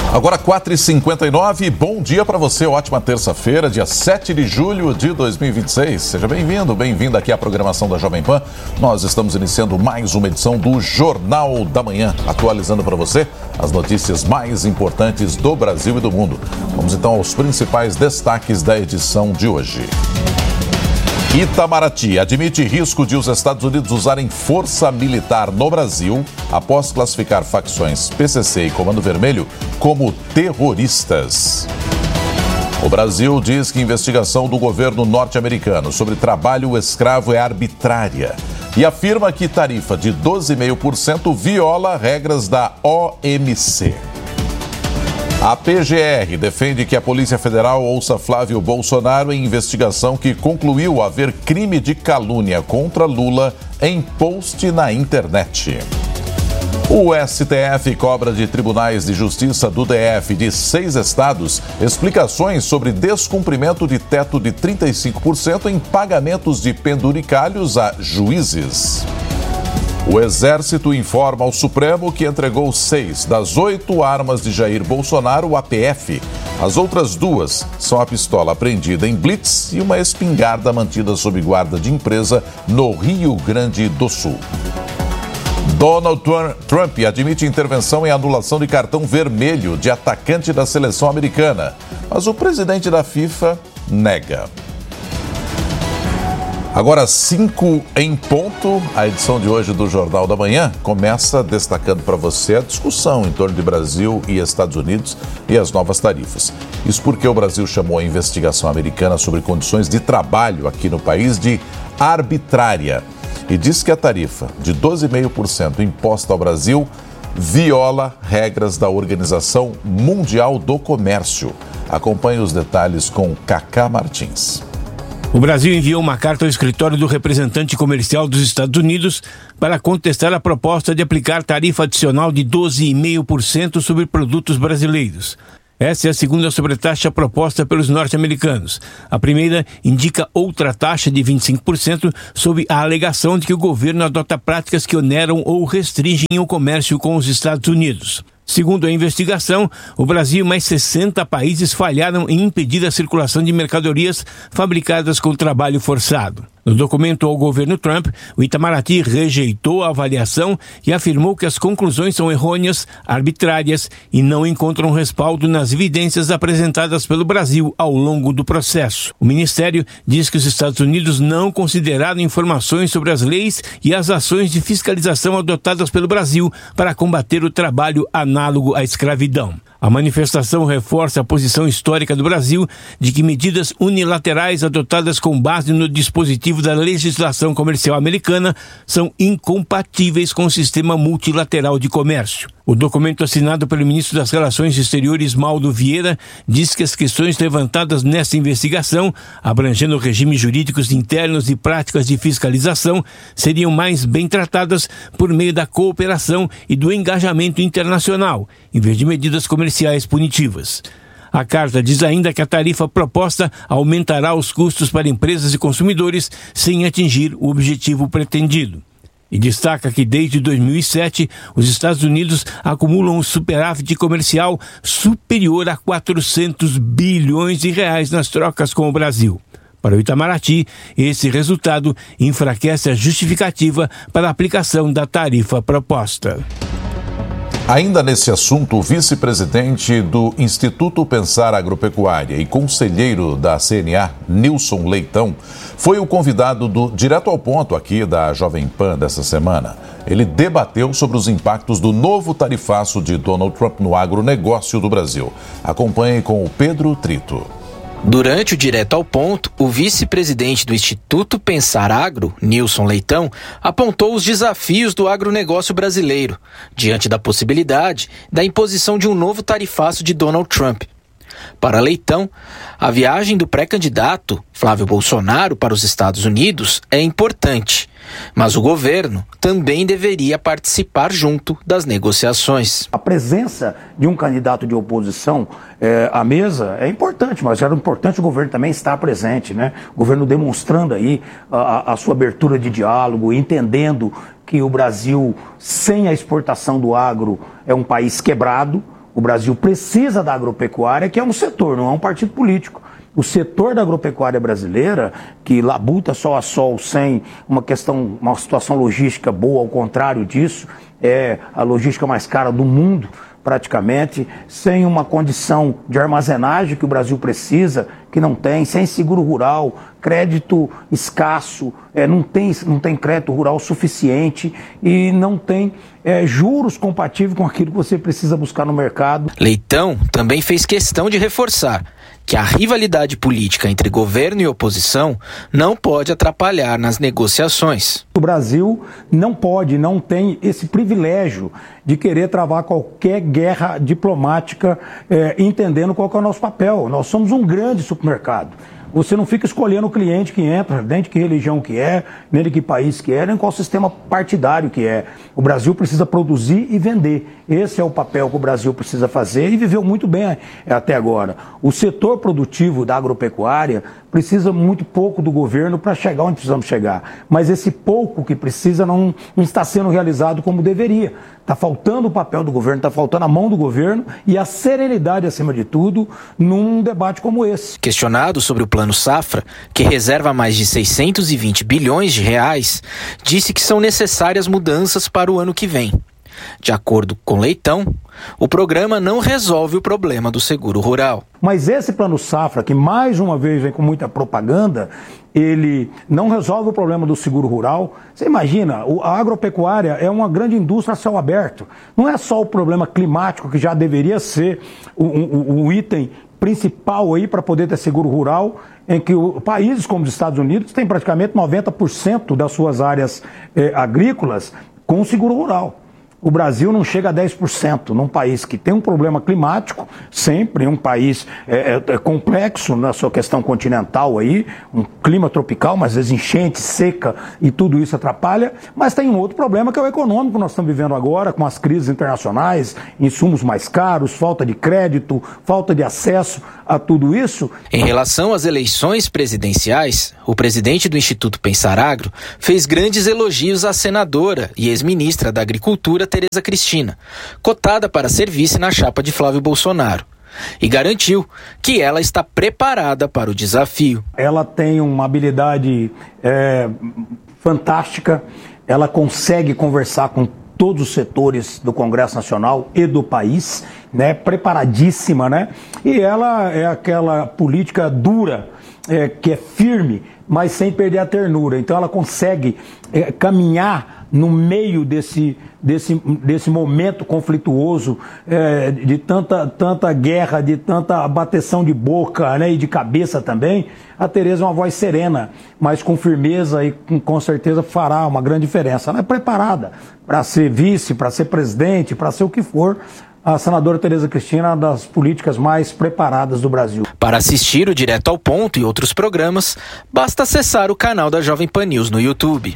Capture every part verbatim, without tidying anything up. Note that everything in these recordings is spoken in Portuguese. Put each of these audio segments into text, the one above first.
Agora quatro e cinquenta e nove, bom dia para você, ótima terça-feira, dia sete de julho de dois mil e vinte e seis. Seja bem-vindo, bem-vinda aqui à programação da Jovem Pan. Nós estamos iniciando mais uma edição do Jornal da Manhã, atualizando para você as notícias mais importantes do Brasil e do mundo. Vamos então aos principais destaques da edição de hoje. Itamaraty admite risco de os Estados Unidos usarem força militar no Brasil após classificar facções P C C e Comando Vermelho como terroristas. O Brasil diz que a investigação do governo norte-americano sobre trabalho escravo é arbitrária e afirma que tarifa de doze vírgula cinco por cento viola regras da O M C. A P G R defende que a Polícia Federal ouça Flávio Bolsonaro em investigação que concluiu haver crime de calúnia contra Lula em post na internet. O S T F cobra de tribunais de justiça do D F de seis estados explicações sobre descumprimento de teto de trinta e cinco por cento em pagamentos de penduricalhos a juízes. O Exército informa ao Supremo que entregou seis das oito armas de Jair Bolsonaro à P F. As outras duas são a pistola apreendida em blitz e uma espingarda mantida sob guarda de empresa no Rio Grande do Sul. Donald Trump admite intervenção em anulação de cartão vermelho de atacante da seleção americana, mas o presidente da FIFA nega. Agora, cinco em ponto, a edição de hoje do Jornal da Manhã começa destacando para você a discussão em torno de Brasil e Estados Unidos e as novas tarifas. Isso porque o Brasil chamou a investigação americana sobre condições de trabalho aqui no país de arbitrária e diz que a tarifa de doze vírgula cinco por cento imposta ao Brasil viola regras da Organização Mundial do Comércio. Acompanhe os detalhes com Cacá Martins. O Brasil enviou uma carta ao escritório do representante comercial dos Estados Unidos para contestar a proposta de aplicar tarifa adicional de doze vírgula cinco por cento sobre produtos brasileiros. Essa é a segunda sobretaxa proposta pelos norte-americanos. A primeira indica outra taxa de vinte e cinco por cento sob a alegação de que o governo adota práticas que oneram ou restringem o comércio com os Estados Unidos. Segundo a investigação, o Brasil e mais sessenta países falharam em impedir a circulação de mercadorias fabricadas com trabalho forçado. No documento ao governo Trump, o Itamaraty rejeitou a avaliação e afirmou que as conclusões são errôneas, arbitrárias e não encontram respaldo nas evidências apresentadas pelo Brasil ao longo do processo. O Ministério diz que os Estados Unidos não consideraram informações sobre as leis e as ações de fiscalização adotadas pelo Brasil para combater o trabalho análogo à escravidão. A manifestação reforça a posição histórica do Brasil de que medidas unilaterais adotadas com base no dispositivo da legislação comercial americana são incompatíveis com o sistema multilateral de comércio. O documento assinado pelo ministro das Relações Exteriores, Mauro Vieira, diz que as questões levantadas nesta investigação, abrangendo regimes jurídicos internos e práticas de fiscalização, seriam mais bem tratadas por meio da cooperação e do engajamento internacional, em vez de medidas comerciais punitivas. A carta diz ainda que a tarifa proposta aumentará os custos para empresas e consumidores sem atingir o objetivo pretendido. E destaca que desde dois mil e sete, os Estados Unidos acumulam um superávit comercial superior a quatrocentos bilhões de reais nas trocas com o Brasil. Para o Itamaraty, esse resultado enfraquece a justificativa para a aplicação da tarifa proposta. Ainda nesse assunto, o vice-presidente do Instituto Pensar Agropecuária e conselheiro da C N A, Nilson Leitão, foi o convidado do Direto ao Ponto aqui da Jovem Pan dessa semana. Ele debateu sobre os impactos do novo tarifaço de Donald Trump no agronegócio do Brasil. Acompanhe com o Pedro Trito. Durante o Direto ao Ponto, o vice-presidente do Instituto Pensar Agro, Nilson Leitão, apontou os desafios do agronegócio brasileiro, diante da possibilidade da imposição de um novo tarifaço de Donald Trump. Para Leitão, a viagem do pré-candidato Flávio Bolsonaro para os Estados Unidos é importante, mas o governo também deveria participar junto das negociações. A presença de um candidato de oposição é, à mesa é importante, mas era importante o governo também estar presente, né? O governo demonstrando aí a, a sua abertura de diálogo, entendendo que o Brasil, sem a exportação do agro, é um país quebrado. O Brasil precisa da agropecuária, que é um setor, não é um partido político. O setor da agropecuária brasileira, que labuta sol a sol sem uma questão, uma situação logística boa, ao contrário disso, é a logística mais cara do mundo, praticamente, sem uma condição de armazenagem que o Brasil precisa, que não tem, sem seguro rural, crédito escasso, é, não, tem, não tem crédito rural suficiente e não tem é, juros compatíveis com aquilo que você precisa buscar no mercado. Leitão também fez questão de reforçar que a rivalidade política entre governo e oposição não pode atrapalhar nas negociações. O Brasil não pode, não tem esse privilégio de querer travar qualquer guerra diplomática, é, entendendo qual que é o nosso papel. Nós somos um grande supermercado. Você não fica escolhendo o cliente que entra, nem de que religião que é, nem de que país que é, nem qual sistema partidário que é. O Brasil precisa produzir e vender. Esse é o papel que o Brasil precisa fazer e viveu muito bem até agora. O setor produtivo da agropecuária precisa muito pouco do governo para chegar onde precisamos chegar. Mas esse pouco que precisa não, não está sendo realizado como deveria. Está faltando o papel do governo, está faltando a mão do governo e a serenidade, acima de tudo, num debate como esse. Questionado sobre o Plano Safra, que reserva mais de seiscentos e vinte bilhões de reais, disse que são necessárias mudanças para o ano que vem. De acordo com Leitão, o programa não resolve o problema do seguro rural. Mas esse Plano Safra, que mais uma vez vem com muita propaganda, ele não resolve o problema do seguro rural. Você imagina, a agropecuária é uma grande indústria a céu aberto. Não é só o problema climático, que já deveria ser o, o, o item principal aí para poder ter seguro rural, em que o, países como os Estados Unidos têm praticamente noventa por cento das suas áreas eh, agrícolas com seguro rural. O Brasil não chega a dez por cento num país que tem um problema climático, sempre um país é, é, complexo na sua questão continental aí, um clima tropical, mas às vezes enchente, seca e tudo isso atrapalha, mas tem um outro problema que é o econômico que nós estamos vivendo agora, com as crises internacionais, insumos mais caros, falta de crédito, falta de acesso a tudo isso. Em relação às eleições presidenciais, o presidente do Instituto Pensar Agro fez grandes elogios à senadora e ex-ministra da Agricultura, Tereza Cristina, cotada para ser vice na chapa de Flávio Bolsonaro, e garantiu que ela está preparada para o desafio. Ela tem uma habilidade é, fantástica, ela consegue conversar com todos os setores do Congresso Nacional e do país, né, preparadíssima, né? E ela é aquela política dura, é, que é firme, mas sem perder a ternura. Então ela consegue é, caminhar no meio desse, desse, desse momento conflituoso, é, de tanta, tanta guerra, de tanta bateção de boca, né, e de cabeça também. A Tereza é uma voz serena, mas com firmeza e com, com certeza fará uma grande diferença. Ela é preparada para ser vice, para ser presidente, para ser o que for. A senadora Tereza Cristina é uma das políticas mais preparadas do Brasil. Para assistir o Direto ao Ponto e outros programas, basta acessar o canal da Jovem Pan News no YouTube.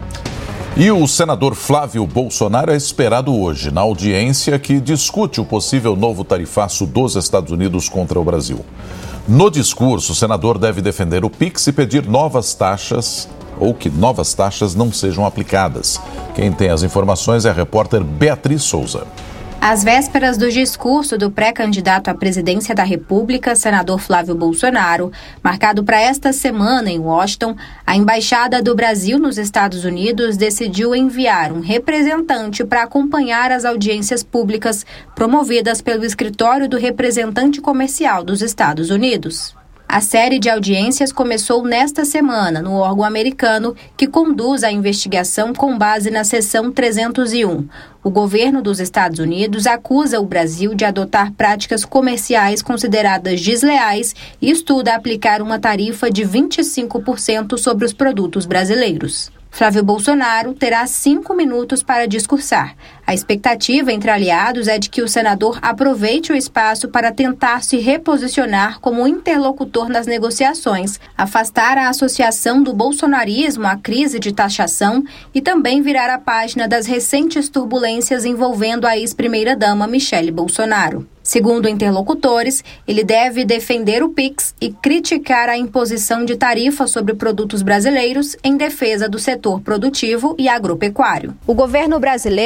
E o senador Flávio Bolsonaro é esperado hoje na audiência que discute o possível novo tarifaço dos Estados Unidos contra o Brasil. No discurso, o senador deve defender o Pix e pedir novas taxas ou que novas taxas não sejam aplicadas. Quem tem as informações é a repórter Beatriz Souza. Às vésperas do discurso do pré-candidato à presidência da República, senador Flávio Bolsonaro, marcado para esta semana em Washington, a Embaixada do Brasil nos Estados Unidos decidiu enviar um representante para acompanhar as audiências públicas promovidas pelo Escritório do Representante Comercial dos Estados Unidos. A série de audiências começou nesta semana no órgão americano que conduz a investigação com base na seção trezentos e um. O governo dos Estados Unidos acusa o Brasil de adotar práticas comerciais consideradas desleais e estuda aplicar uma tarifa de vinte e cinco por cento sobre os produtos brasileiros. Flávio Bolsonaro terá cinco minutos para discursar. A expectativa entre aliados é de que o senador aproveite o espaço para tentar se reposicionar como interlocutor nas negociações, afastar a associação do bolsonarismo à crise de taxação e também virar a página das recentes turbulências envolvendo a ex-primeira-dama Michele Bolsonaro. Segundo interlocutores, ele deve defender o Pix e criticar a imposição de tarifa sobre produtos brasileiros em defesa do setor produtivo e agropecuário. O governo brasileiro, por outro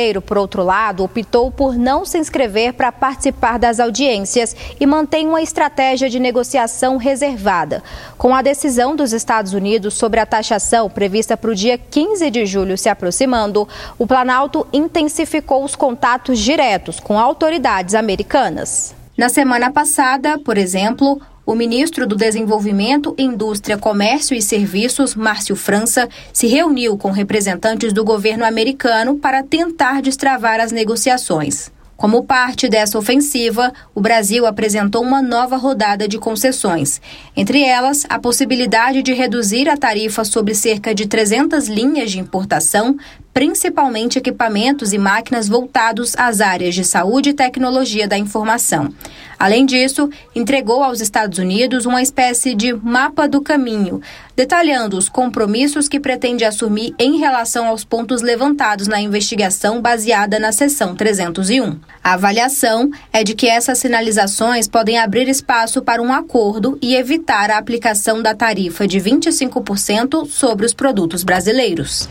outro lado, optou por não se inscrever para participar das audiências e mantém uma estratégia de negociação reservada. Com a decisão dos Estados Unidos sobre a taxação prevista para o dia quinze de julho se aproximando, o Planalto intensificou os contatos diretos com autoridades americanas. Na semana passada, por exemplo, o ministro do Desenvolvimento, Indústria, Comércio e Serviços, Márcio França, se reuniu com representantes do governo americano para tentar destravar as negociações. Como parte dessa ofensiva, o Brasil apresentou uma nova rodada de concessões. Entre elas, a possibilidade de reduzir a tarifa sobre cerca de trezentas linhas de importação, principalmente equipamentos e máquinas voltados às áreas de saúde e tecnologia da informação. Além disso, entregou aos Estados Unidos uma espécie de mapa do caminho, detalhando os compromissos que pretende assumir em relação aos pontos levantados na investigação baseada na seção trezentos e um. A avaliação é de que essas sinalizações podem abrir espaço para um acordo e evitar a aplicação da tarifa de vinte e cinco por cento sobre os produtos brasileiros.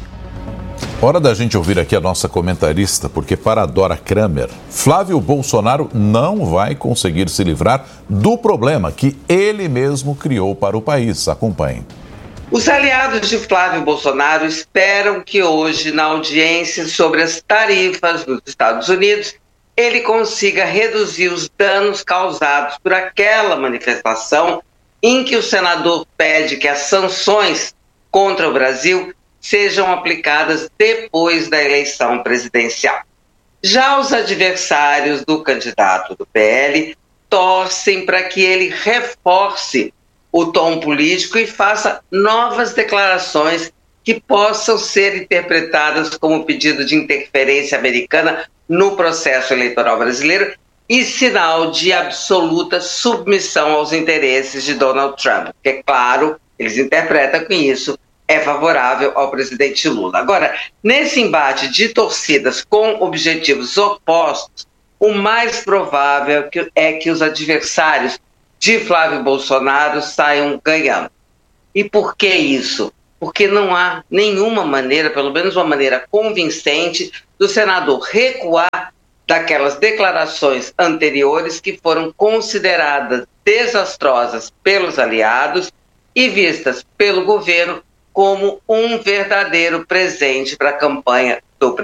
Hora da gente ouvir aqui a nossa comentarista, porque para a Dora Kramer, Flávio Bolsonaro não vai conseguir se livrar do problema que ele mesmo criou para o país. Acompanhe. Os aliados de Flávio Bolsonaro esperam que hoje, na audiência sobre as tarifas nos Estados Unidos, ele consiga reduzir os danos causados por aquela manifestação em que o senador pede que as sanções contra o Brasil sejam aplicadas depois da eleição presidencial. Já os adversários do candidato do P L torcem para que ele reforce o tom político e faça novas declarações que possam ser interpretadas como pedido de interferência americana no processo eleitoral brasileiro e sinal de absoluta submissão aos interesses de Donald Trump, que, é claro, eles interpretam com isso é favorável ao presidente Lula. Agora, nesse embate de torcidas com objetivos opostos, o mais provável é que os adversários de Flávio Bolsonaro saiam ganhando. E por que isso? Porque não há nenhuma maneira, pelo menos uma maneira convincente, do senador recuar daquelas declarações anteriores que foram consideradas desastrosas pelos aliados e vistas pelo governo como um verdadeiro presente para a campanha